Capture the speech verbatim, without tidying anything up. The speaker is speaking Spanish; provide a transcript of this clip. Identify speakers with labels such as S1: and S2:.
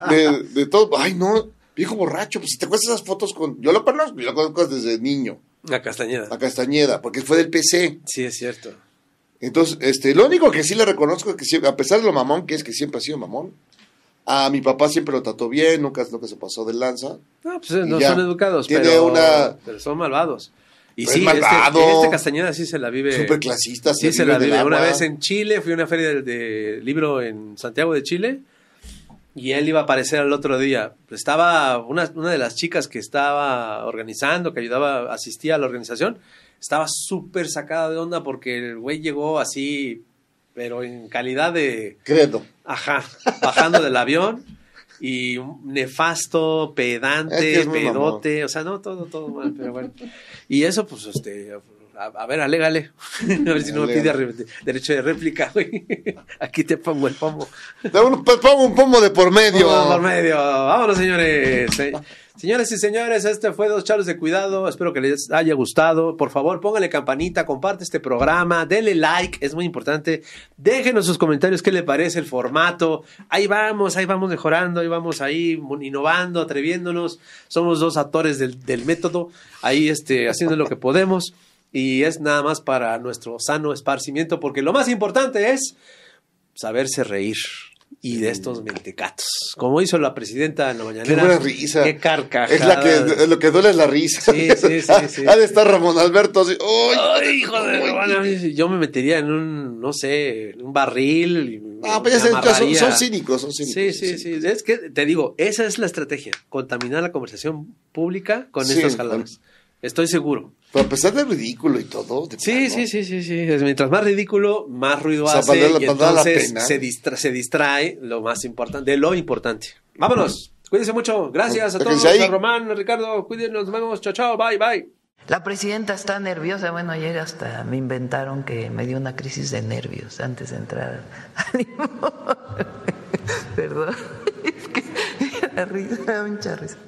S1: de, de todo. Ay, no, viejo borracho, pues si te acuerdas esas fotos con... Yo lo conozco, yo lo conozco desde niño.
S2: A Castañeda.
S1: A Castañeda, porque fue del P C.
S2: Sí, es cierto.
S1: Entonces, este, lo único que sí le reconozco es que siempre, a pesar de lo mamón que es, que siempre ha sido mamón, a mi papá siempre lo trató bien, nunca, nunca se pasó de lanza.
S2: No, pues no son educados,
S1: tiene
S2: pero,
S1: una...
S2: pero son malvados. Y
S1: Pero
S2: sí,
S1: es malvado.
S2: Este, este Castañeda sí se la vive.
S1: Súper clasista.
S2: Sí, se, se la vive. Una vez en Chile, fui a una feria de, de libro en Santiago de Chile, y él iba a aparecer al otro día. Estaba una, una de las chicas que estaba organizando, que ayudaba, asistía a la organización, estaba súper sacada de onda porque el güey llegó así, pero en calidad de...
S1: Credo.
S2: Ajá, bajando del avión. Y un nefasto, pedante,
S1: es que es
S2: pedote,
S1: mamón.
S2: O sea, no, todo, todo mal, pero bueno. Y eso, pues, este, a, a ver, alégale. A ver si no me pide re, derecho de réplica, güey. Aquí te pongo el pomo.
S1: Te pongo un pomo de por medio.
S2: Pomo de por medio. Vámonos, señores. Señores y señores, este fue Dos Charlos de Cuidado. Espero que les haya gustado. Por favor, póngale campanita, comparte este programa, denle like, es muy importante. Déjenos sus comentarios, qué le parece el formato. Ahí vamos, ahí vamos mejorando, ahí vamos ahí innovando, atreviéndonos. Somos dos actores del, del método, ahí este, haciendo lo que podemos. Y es nada más para nuestro sano esparcimiento, porque lo más importante es saberse reír. Y de estos mentecatos. Como hizo la presidenta en la mañanera.
S1: Qué buena risa.
S2: Qué carcajada.
S1: Es la que, es lo que duele es la risa.
S2: Sí, sí, sí. sí.
S1: Ha de estar Ramón Alberto así. ¡Ay,
S2: Ay, hijo de bueno, yo me metería en un, no sé, en un barril. Y
S1: ah, pues ya sé, son, son cínicos, son cínicos.
S2: Sí, sí, sí. Es que te digo, esa es la estrategia. Contaminar la conversación pública con sí, estos jalones. Estoy seguro.
S1: Pero a pesar del ridículo y todo.
S2: Sí, sí, sí, sí, sí. Mientras más ridículo, más ruido o sea, hace. La, y entonces se, distra se distrae lo más importante, de lo importante. Vámonos. Cuídense mucho. Gracias a todos. A Román, a Ricardo. Cuídense. Nos vemos. Chao, chao. Bye, bye.
S3: La presidenta está nerviosa. Bueno, ayer hasta me inventaron que me dio una crisis de nervios antes de entrar. Perdón. Es que la risa, mucha risa.